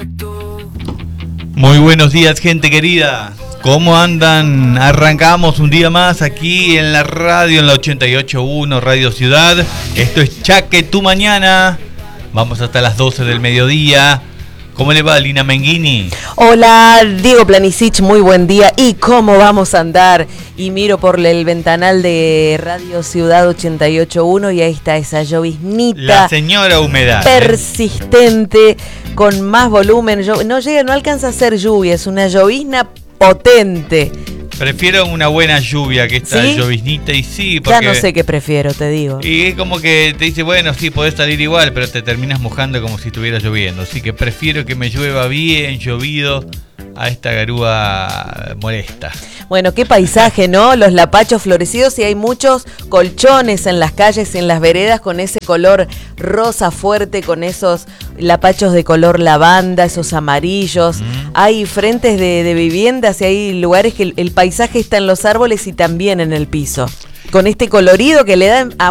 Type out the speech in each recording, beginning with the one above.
Muy buenos días, gente querida. ¿Cómo andan? Arrancamos un día más aquí en la radio, en la 88.1 Radio Ciudad. Esto es Chaque tu Mañana. Vamos hasta las 12 del mediodía. ¿Cómo le va, Lina Menghini? Hola, Diego Planisic, muy buen día. ¿Y cómo vamos a andar? Y miro por el ventanal de Radio Ciudad 88.1 y ahí está esa lloviznita. La señora humedad. Persistente, con más volumen. No alcanza a ser lluvia, es una llovizna potente. Prefiero una buena lluvia que esta ¿Sí? lloviznita y sí, porque... Ya no sé qué prefiero, te digo. Y es como que te dice, bueno, sí, podés salir igual, pero te terminas mojando como si estuviera lloviendo. Así que prefiero que me llueva bien llovido a esta garúa molesta. Bueno, qué paisaje, ¿no? Los lapachos florecidos y hay muchos colchones en las calles y en las veredas con ese color rosa fuerte, con esos lapachos de color lavanda, esos amarillos. Hay frentes de viviendas y hay lugares que el paisaje está en los árboles y también en el piso. Con este colorido que le dan a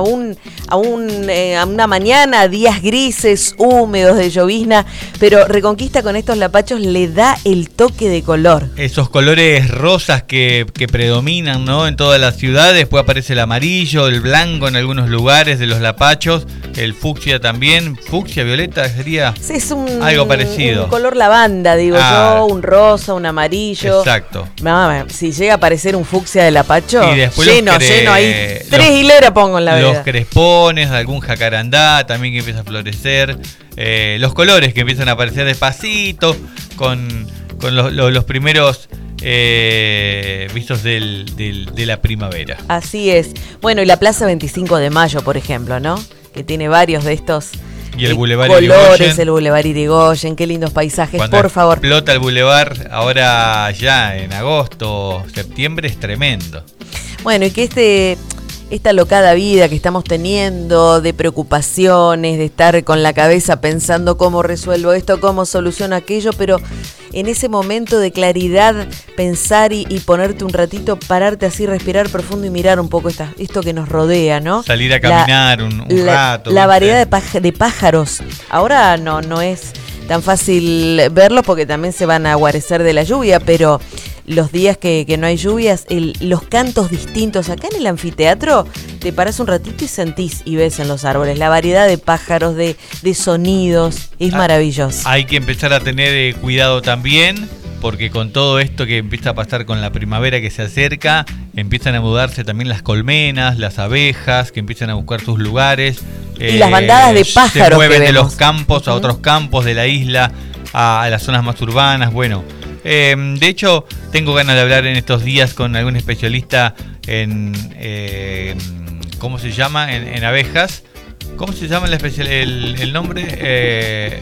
una mañana, a días grises, húmedos de llovizna, pero Reconquista con estos lapachos le da el toque de color. Esos colores rosas que predominan, ¿no? En todas las ciudades. Después aparece el amarillo, el blanco en algunos lugares de los lapachos, el fucsia también. Fucsia, violeta, sería Sí, es algo parecido. Un color lavanda, digo yo, un rosa, un amarillo. Exacto. No, si llega a aparecer un fucsia de lapacho, Y después lleno ahí. Tres hileras pongo en la vereda. Los crespones, algún jacarandá también que empieza a florecer. Los colores que empiezan a aparecer despacito con los primeros vistos de la primavera. Así es. Bueno, y la Plaza 25 de Mayo, por ejemplo, ¿no? Que tiene varios de estos Y el Boulevard colores, Irigoyen. el Boulevard Irigoyen, qué lindos paisajes, Cuando por favor. explota el Boulevard ahora ya en agosto, septiembre, es tremendo. Bueno, y que esta locada vida que estamos teniendo de preocupaciones, de estar con la cabeza pensando cómo resuelvo esto, cómo soluciono aquello, pero en ese momento de claridad pensar y ponerte un ratito, pararte así, respirar profundo y mirar un poco esto que nos rodea, ¿no? Salir a caminar un rato. La variedad de pájaros. Ahora no es tan fácil verlos porque también se van a guarecer de la lluvia, pero los días que no hay lluvias, los cantos distintos. Acá en el anfiteatro te parás un ratito y sentís y ves en los árboles la variedad de pájaros, de sonidos. Es maravilloso. Hay que empezar a tener cuidado también, porque con todo esto que empieza a pasar con la primavera que se acerca, empiezan a mudarse también las colmenas, las abejas, que empiezan a buscar sus lugares. Y las bandadas de pájaros se mueven que de vemos. los campos a otros campos de la isla, a las zonas más urbanas. Bueno, de hecho, tengo ganas de hablar en estos días con algún especialista en ¿cómo se llama? En abejas. ¿Cómo se llama el nombre?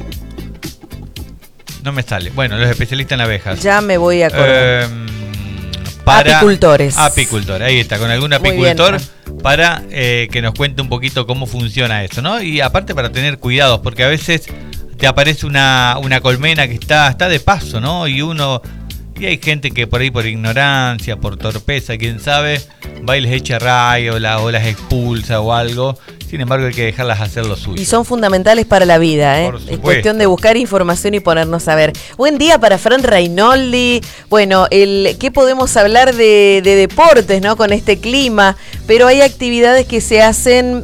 No me sale. Bueno, los especialistas en abejas. Ya me voy a acordar. Apicultores, ahí está, con algún apicultor para que nos cuente un poquito cómo funciona eso, ¿no? Y aparte para tener cuidados, porque a veces te aparece una colmena que está de paso, ¿no? Y hay gente que por ahí por ignorancia, por torpeza, quién sabe, va y les echa rayo o las expulsa o algo. Sin embargo, hay que dejarlas hacer lo suyo. Y son fundamentales para la vida, ¿eh? Es cuestión de buscar información y ponernos a ver. Buen día para Fran Reinoldi. Bueno, ¿qué podemos hablar de deportes, ¿no? Con este clima, pero hay actividades que se hacen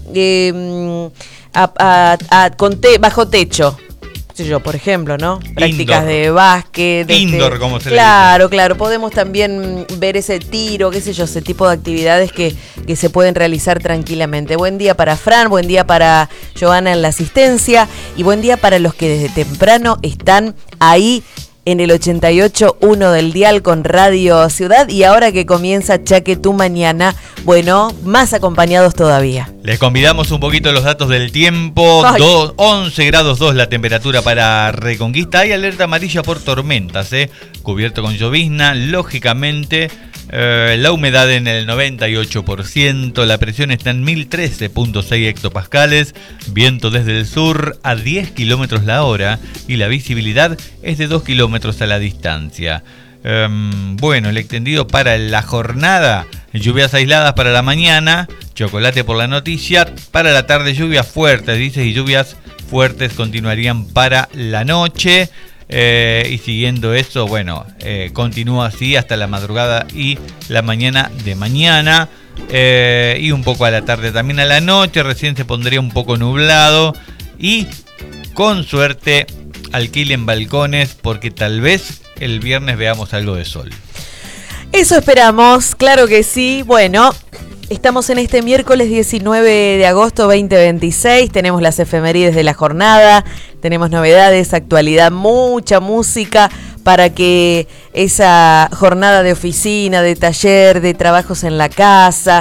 bajo techo. Yo, por ejemplo, ¿no? Prácticas de básquet. Indoor, como se le dice. Claro. Podemos también ver ese tiro, qué sé yo, ese tipo de actividades que se pueden realizar tranquilamente. Buen día para Fran, buen día para Joana en la asistencia y buen día para los que desde temprano están ahí en el 88.1 del dial con Radio Ciudad y ahora que comienza Chaque tu Mañana, bueno, más acompañados todavía. Les convidamos un poquito los datos del tiempo. 11 grados 2 la temperatura para Reconquista. Hay alerta amarilla por tormentas, cubierto con llovizna, lógicamente. La humedad en el 98%, la presión está en 1013.6 hectopascales, viento desde el sur a 10 kilómetros la hora y la visibilidad es de 2 kilómetros a la distancia. Bueno, el extendido para la jornada, lluvias aisladas para la mañana, chocolate por la noticia, para la tarde lluvias fuertes, dice, y lluvias fuertes continuarían para la noche. y siguiendo eso, bueno, continúa así hasta la madrugada y la mañana de mañana, y un poco a la tarde también. A la noche recién se pondría un poco nublado y con suerte alquilen balcones porque tal vez el viernes veamos algo de sol. Eso esperamos, claro que sí. Bueno, estamos en este miércoles 19 de agosto 2026, tenemos las efemérides de la jornada, tenemos novedades, actualidad, mucha música para que esa jornada de oficina, de taller, de trabajos en la casa,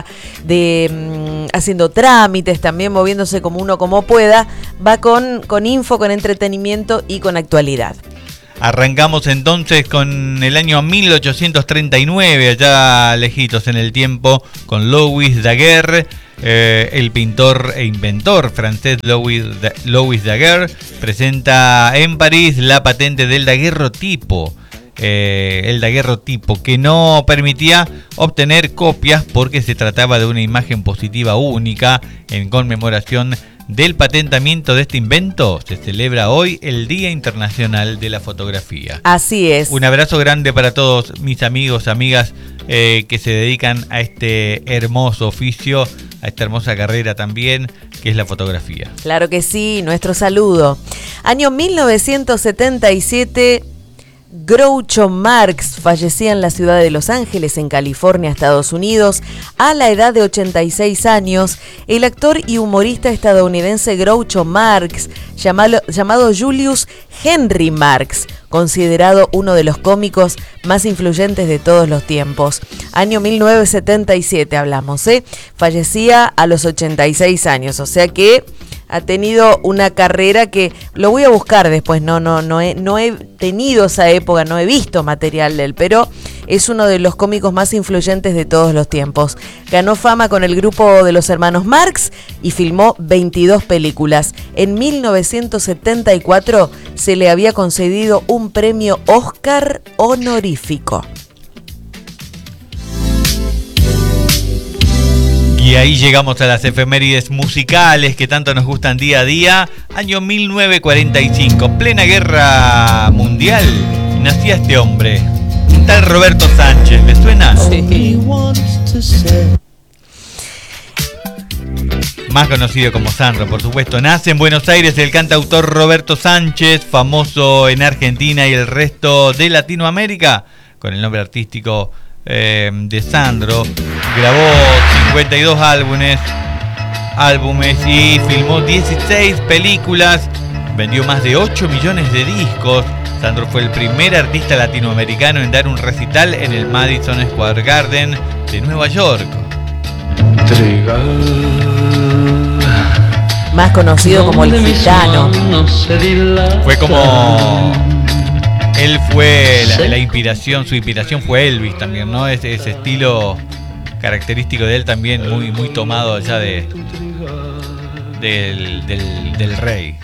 de haciendo trámites, también moviéndose como uno como pueda, va con info, con entretenimiento y con actualidad. Arrancamos entonces con el año 1839, allá lejitos en el tiempo, con Louis Daguerre, el pintor e inventor francés Louis Daguerre, presenta en París la patente del daguerrotipo. El daguerrotipo que no permitía obtener copias porque se trataba de una imagen positiva única. En conmemoración del patentamiento de este invento se celebra hoy el Día Internacional de la Fotografía. Así es. Un abrazo grande para todos mis amigos, amigas que se dedican a este hermoso oficio, a esta hermosa carrera también, que es la fotografía. Claro que sí, nuestro saludo. Año 1977... Groucho Marx fallecía en la ciudad de Los Ángeles, en California, Estados Unidos, a la edad de 86 años. El actor y humorista estadounidense Groucho Marx, llamado Julius Henry Marx, considerado uno de los cómicos más influyentes de todos los tiempos. Año 1977 hablamos, fallecía a los 86 años, o sea que ha tenido una carrera que lo voy a buscar después, no he tenido esa época, no he visto material de él, pero es uno de los cómicos más influyentes de todos los tiempos. Ganó fama con el grupo de los hermanos Marx y filmó 22 películas. En 1974 se le había concedido un premio Oscar honorífico. Y ahí llegamos a las efemérides musicales que tanto nos gustan día a día. Año 1945, plena guerra mundial, nacía este hombre, un tal Roberto Sánchez. ¿Le suena? Sí. Más conocido como Sandro, por supuesto. Nace en Buenos Aires el cantautor Roberto Sánchez, famoso en Argentina y el resto de Latinoamérica, con el nombre artístico de Sandro. Grabó 52 álbumes y filmó 16 películas. Vendió más de 8 millones de discos. Sandro fue el primer artista latinoamericano en dar un recital en el Madison Square Garden de Nueva York. Más conocido como el Gitano. Fue como... Él fue la inspiración, su inspiración fue Elvis también, ¿no? Ese estilo característico de él también, muy tomado allá del rey.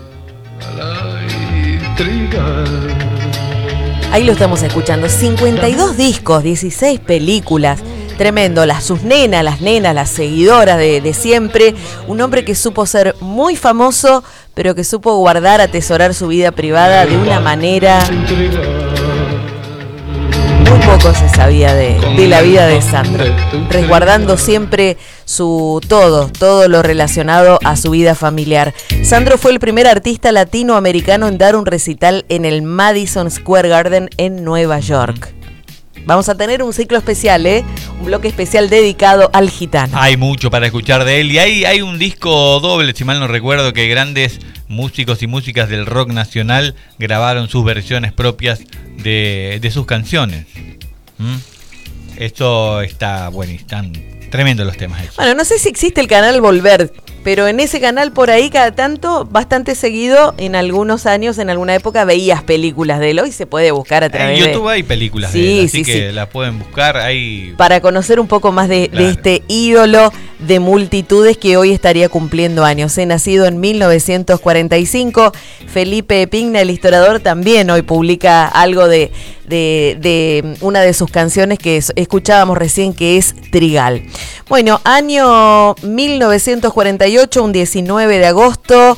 Ahí lo estamos escuchando. 52 discos, 16 películas. Tremendo, sus nenas, las seguidoras de siempre. Un hombre que supo ser muy famoso, pero que supo guardar, atesorar su vida privada de una manera... Muy poco se sabía de la vida de Sandro, resguardando siempre todo lo relacionado a su vida familiar. Sandro fue el primer artista latinoamericano en dar un recital en el Madison Square Garden en Nueva York. Vamos a tener un ciclo especial, un bloque especial dedicado al gitano. Hay mucho para escuchar de él y hay un disco doble, si mal no recuerdo, que grandes músicos y músicas del rock nacional grabaron sus versiones propias de sus canciones. Esto está bueno, están tremendos los temas esos. Bueno, no sé si existe el canal Volver, pero en ese canal por ahí cada tanto, bastante seguido, en algunos años, en alguna época veías películas de él. Hoy se puede buscar a través de... En YouTube hay películas de él, así que las pueden buscar ahí. Para conocer un poco más de este ídolo de multitudes que hoy estaría cumpliendo años. Nacido en 1945, Felipe Pigna, el historiador, también hoy publica algo de una de sus canciones que escuchábamos recién, que es Trigal. Bueno, año 1948, un 19 de agosto,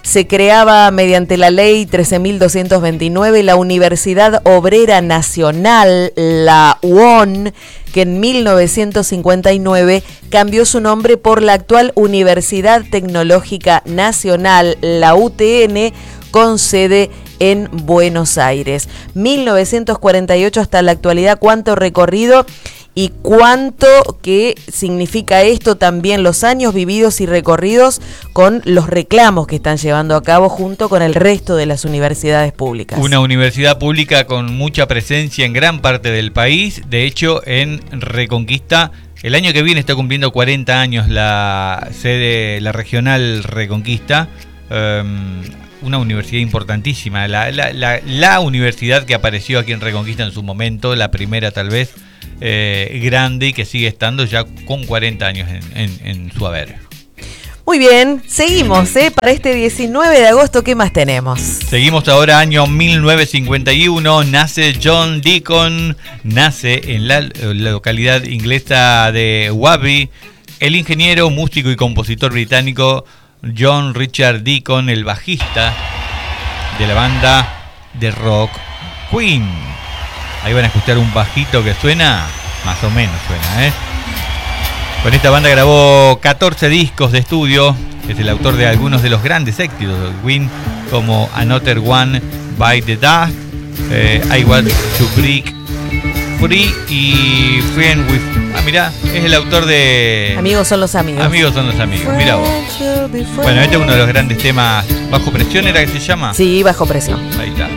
se creaba mediante la ley 13.229 la Universidad Obrera Nacional, la UON, que en 1959 cambió su nombre por la actual Universidad Tecnológica Nacional, la UTN, con sede en Buenos Aires. 1948 hasta la actualidad, ¿cuánto recorrido? Y cuánto que significa esto también, los años vividos y recorridos con los reclamos que están llevando a cabo junto con el resto de las universidades públicas. Una universidad pública con mucha presencia en gran parte del país. De hecho, en Reconquista, el año que viene está cumpliendo 40 años la sede, la regional Reconquista. Una universidad importantísima, la universidad que apareció aquí en Reconquista en su momento, la primera tal vez, grande y que sigue estando ya con 40 años en su haber. Muy bien, seguimos, para este 19 de agosto, ¿qué más tenemos? Seguimos ahora, año 1951, nace John Deacon, nace en la localidad inglesa de Wabi, el ingeniero, músico y compositor británico John Richard Deacon, el bajista de la banda de rock Queen. Ahí van a escuchar un bajito que suena, más o menos suena, Con esta banda grabó 14 discos de estudio. Es el autor de algunos de los grandes éxitos de Queen, como Another One Bite the Dust, I Want to Break Free y Friend with... mirá, es el autor de... Amigos son los amigos. Amigos son los amigos, mirá vos. Bueno, este es uno de los grandes temas. ¿Bajo presión era que se llama? Sí, Bajo presión. Ahí está.